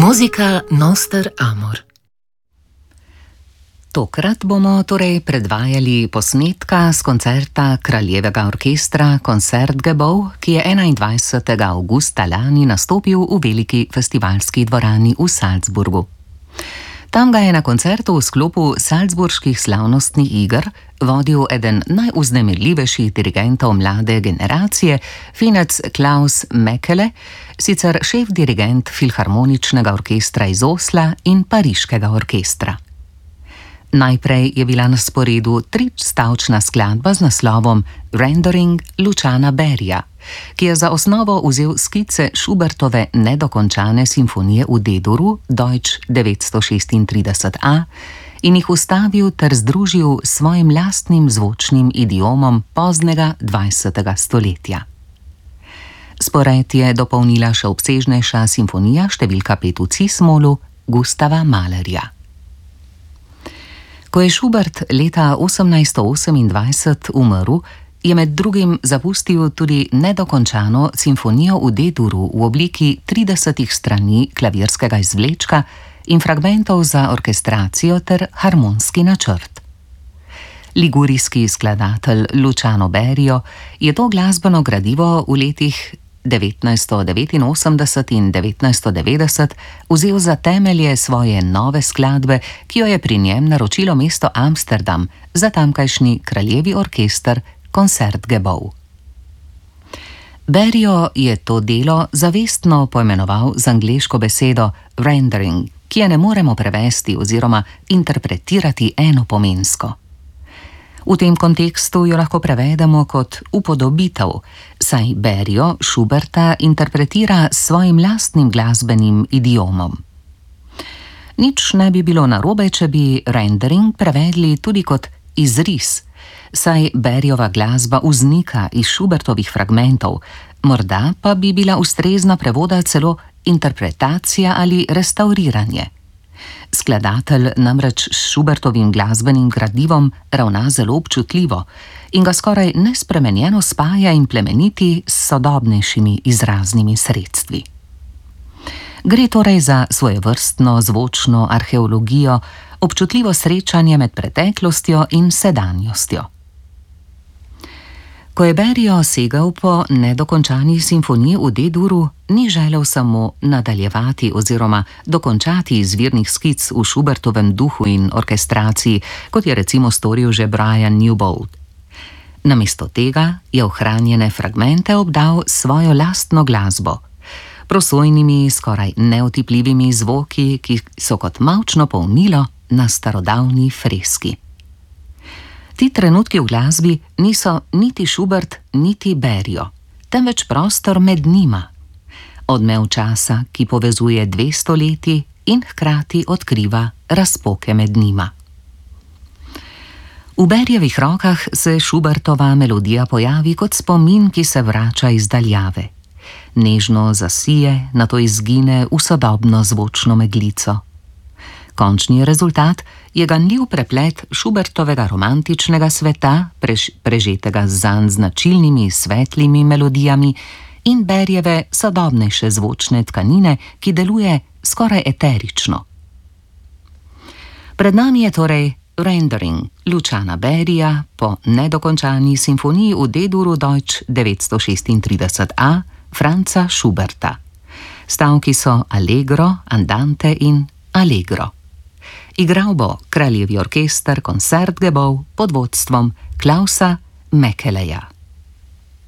Muzika Noster Amor. Tokrat bomo torej predvajali posnetka z koncerta Kraljevega orkestra Concertgebouw, ki je 21. avgusta lani nastopil v veliki festivalski dvorani v Salzburgu. Tam ga je na koncertu v sklopu salzburških slavnostnih iger vodil eden najvznemirljivejših dirigentov mlade generacije, Finec Klaus Mekele, sicer šef dirigent Filharmoničnega orkestra iz Osla in Pariškega orkestra. Najprej je bila na sporedu tristavčna skladba z naslovom Rendering Luciana Beria, ki je za osnovo vzel skice Schubertove nedokončane simfonije v D-duru Deutsch 936a in jih vstavil ter združil s svojim lastnim zvočnim idiomom poznega 20. stoletja. Spored je dopolnila še obsežnejša simfonija številka 5 v C-smolu Gustava Mahlerja. Ko je Schubert leta 1828 umrl, je med drugim zapustil tudi nedokončano simfonijo v D-duru v obliki 30 strani klavirskega izvlečka in fragmentov za orkestracijo ter harmonski načrt. Ligurijski skladatelj Luciano Berio je to glasbeno gradivo v letih 1989 in 1990 vzel za temelje svoje nove skladbe, ki jo je pri njem naročilo mesto Amsterdam za tamkajšnji kraljevi orkester Concertgebouw. Berio je to delo zavestno poimenoval z angleško besedo rendering, ki je ne moremo prevesti oziroma interpretirati enopomensko. V tem kontekstu jo lahko prevedemo kot upodobitev, saj Berio Schuberta interpretira s svojim lastnim glasbenim idiomom. Nič ne bi bilo narobe, če bi rendering prevedli tudi kot izris, saj Beriova glasba vznika iz Schubertovih fragmentov, morda pa bi bila ustrezna prevoda celo interpretacija ali restavriranje. Skladatelj namreč s Schubertovim glasbenim gradivom ravna zelo občutljivo in ga skoraj nespremenjeno spaja in plemeniti s sodobnejšimi izraznimi sredstvi. Gre torej za svojevrstno zvočno arheologijo, občutljivo srečanje med preteklostjo in sedanjostjo. Ko je Berio segal po nedokončani simfoniji v D-duru, ni želel samo nadaljevati oziroma dokončati izvirnih skic v Schubertovem duhu in orkestraciji, kot je recimo storil že Brian Newbold. Namesto tega je ohranjene fragmente obdal svojo lastno glasbo, prosojnimi, skoraj neotipljivimi zvoki, ki so kot mavčno polnilo na starodavni freski. Ti trenutki v glasbi niso niti Schubert, niti Berio, temveč prostor med njima. Odmev časa, ki povezuje dve stoletji in hkrati odkriva razpoke med njima. V Berievih rokah se Schubertova melodija pojavi kot spomin, ki se vrača iz daljave. Nežno zasije, nato izgine v sodobno zvočno meglico. Končni rezultat je ganljiv preplet Schubertovega romantičnega sveta, prežetega z zanj značilnimi svetlimi melodijami, in Berieve sodobnejše zvočne tkanine, ki deluje skoraj eterično. Pred nami je torej rendering Luciana Beria po nedokončani simfoniji v D-duru Deutsch 936a Franza Schuberta. Stavki so allegro, andante in allegro. Igral bo kraljevi orkester Concertgebouw pod vodstvom Klausa Mekeleja.